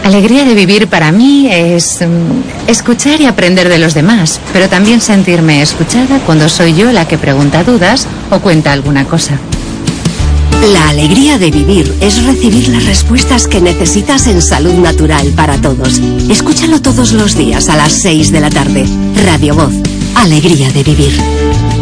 alegría de vivir para mí es escuchar y aprender de los demás, pero también sentirme escuchada cuando soy yo la que pregunta dudas o cuenta alguna cosa. La alegría de vivir es recibir las respuestas que necesitas en Salud Natural para Todos. Escúchalo todos los días a las 6 de la tarde. Radio Voz, alegría de vivir.